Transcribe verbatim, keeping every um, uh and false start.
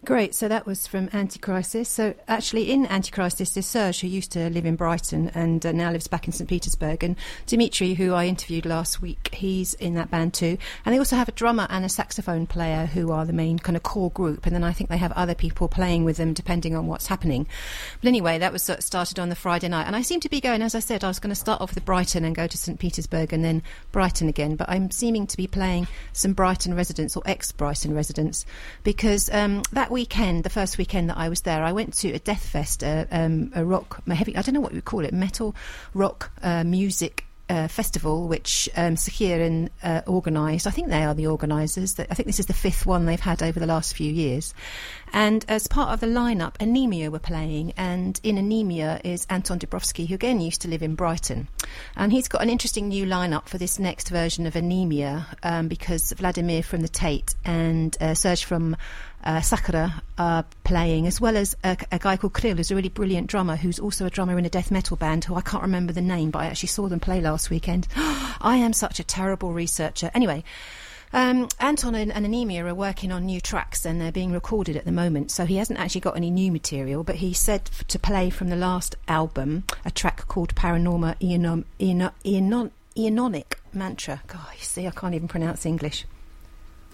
Great. So that was from Anticrisis. So actually in Anticrisis there's Serge, who used to live in Brighton and uh, now lives back in St Petersburg. And Dimitri, who I interviewed last week, he's in that band too. And they also have a drummer and a saxophone player who are the main kind of core group. And then I think they have other people playing with them depending on what's happening. But anyway, that was sort of started on the Friday night. And I seem to be going, as I said, I was going to start off with Brighton and go to St Petersburg and then Brighton again. But I'm seeming to be playing some Brighton residents or ex-Brighton residents because um, that weekend, the first weekend that I was there, I went to a Death Fest, a, um, a rock, a heavy, I don't know what we call it, metal rock uh, music uh, festival, which um, Sakhirin uh, organised. I think they are the organisers. I think this is the fifth one they've had over the last few years. And as part of the lineup, Anemia were playing, and in Anemia is Anton Dubrovsky, who again used to live in Brighton. And he's got an interesting new lineup for this next version of Anemia, um, because Vladimir from the Tate and uh, Serge from uh, Sakura are playing, as well as a, a guy called Krill, who's a really brilliant drummer, who's also a drummer in a death metal band, who I can't remember the name, but I actually saw them play last weekend. I am such a terrible researcher. Anyway, Um, Anton and, and Anemia are working on new tracks and they're being recorded at the moment, so he hasn't actually got any new material, but he said f- to play from the last album a track called Paranorma Eonom, Eono, Eonon, Eononic Mantra. God, you see, I can't even pronounce English.